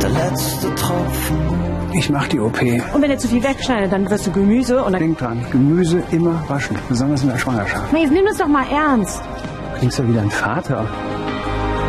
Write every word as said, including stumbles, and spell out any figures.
der letzte Tropfen. Ich mach die O P. Und wenn er zu viel wegschneidet, dann wirst du Gemüse und dann... Denk dran, Gemüse immer waschen, besonders in der Schwangerschaft. Na, jetzt nimm das doch mal ernst. Du klingst ja wieder ein Vater.